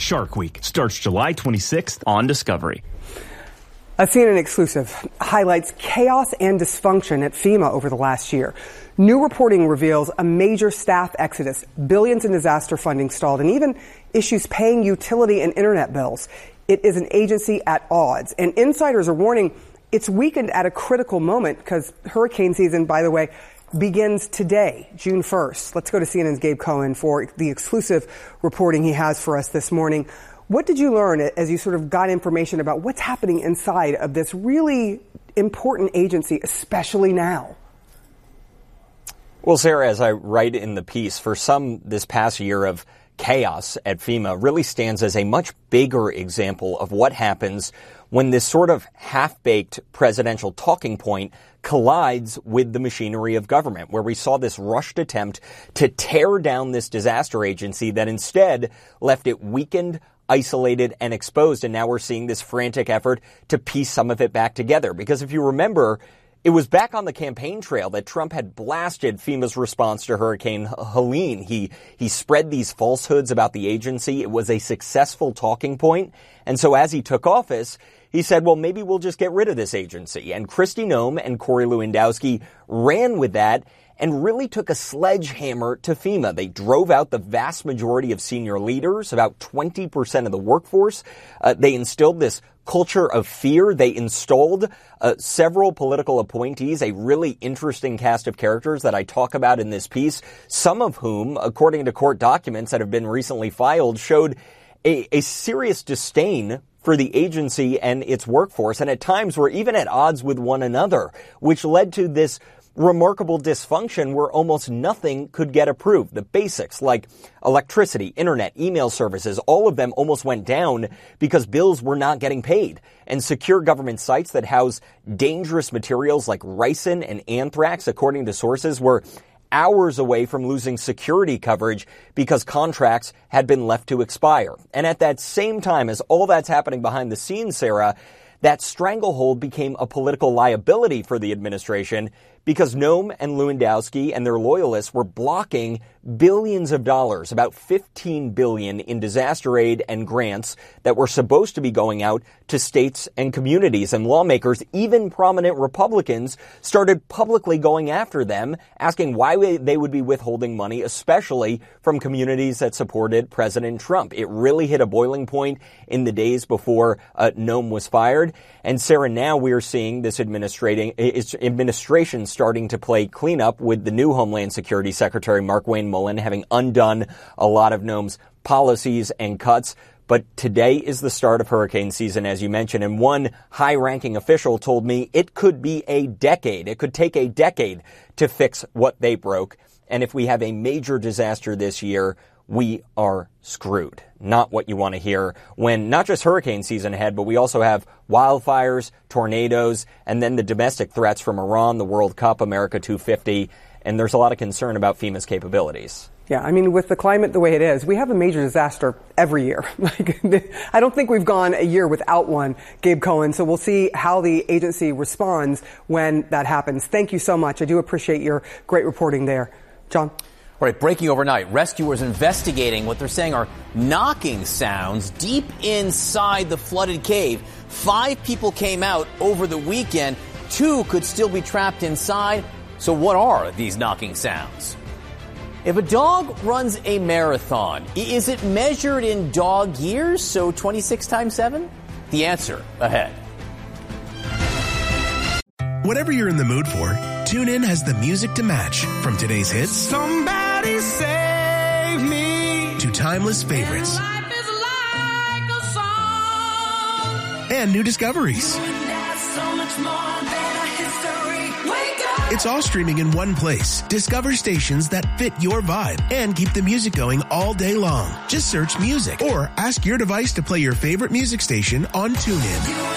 Shark Week starts July 26th on Discovery. A CNN exclusive highlights chaos and dysfunction at FEMA over the last year. New reporting reveals a major staff exodus, billions in disaster funding stalled, and even issues paying utility and internet bills. It is an agency at odds, and insiders are warning it's weakened at a critical moment because hurricane season, by the way, begins today, June 1st. Let's go to CNN's Gabe Cohen for the exclusive reporting he has for us this morning. What did you learn as you sort of got information about what's happening inside of this really important agency, especially now? Well, Sarah, as I write in the piece, for some, this past year of chaos at FEMA really stands as a much bigger example of what happens when this sort of half-baked presidential talking point collides with the machinery of government, where we saw this rushed attempt to tear down this disaster agency that instead left it weakened, isolated, and exposed. And now we're seeing this frantic effort to piece some of it back together. Because if you remember, it was back on the campaign trail that Trump had blasted FEMA's response to Hurricane Helene. He spread these falsehoods about the agency. It was a successful talking point. And so as he took office, he said, well, maybe we'll just get rid of this agency. And Kristi Noem and Corey Lewandowski ran with that and really took a sledgehammer to FEMA. They drove out the vast majority of senior leaders, about 20% of the workforce. They instilled this culture of fear. They installed several political appointees, a really interesting cast of characters that I talk about in this piece, some of whom, according to court documents that have been recently filed, showed a serious disdain for the agency and its workforce, and at times were even at odds with one another, which led to this remarkable dysfunction where almost nothing could get approved. The basics like electricity, internet, email services, all of them almost went down because bills were not getting paid. And secure government sites that house dangerous materials like ricin and anthrax, according to sources, were hours away from losing security coverage because contracts had been left to expire. And at that same time, as all that's happening behind the scenes, Sarah, that stranglehold became a political liability for the administration because Noem and Lewandowski and their loyalists were blocking billions of dollars, about $15 billion in disaster aid and grants that were supposed to be going out to states and communities. And lawmakers, even prominent Republicans, started publicly going after them, asking why they would be withholding money, especially from communities that supported President Trump. It really hit a boiling point in the days before Noem was fired. And Sarah, now we are seeing this administration starting to play cleanup with the new Homeland Security Secretary, Markwayne Mullin, having undone a lot of Noem's policies and cuts. But today is the start of hurricane season, as you mentioned, and one high-ranking official told me it could be a decade. It could take a decade to fix what they broke. And if we have a major disaster this year, we are screwed. Not what you want to hear when not just hurricane season ahead, but we also have wildfires, tornadoes, and then the domestic threats from Iran, the World Cup, America 250. And there's a lot of concern about FEMA's capabilities. Yeah, I mean, with the climate the way it is, we have a major disaster every year. I don't think we've gone a year without one, Gabe Cohen. So we'll see how the agency responds when that happens. Thank you so much. I do appreciate your great reporting there. John? All right, breaking overnight, rescuers investigating what they're saying are knocking sounds deep inside the flooded cave. 5 people came out over the weekend. 2 could still be trapped inside. So what are these knocking sounds? If a dog runs a marathon, is it measured in dog years, so 26 times 7? The answer ahead. Whatever you're in the mood for, TuneIn has the music to match. From today's hits, Somebody Save Me, to timeless favorites, Life is like a song, and new discoveries. so much more than a history. Wake up. It's all streaming in one place. Discover stations that fit your vibe and keep the music going all day long. Just search music or ask your device to play your favorite music station on TuneIn.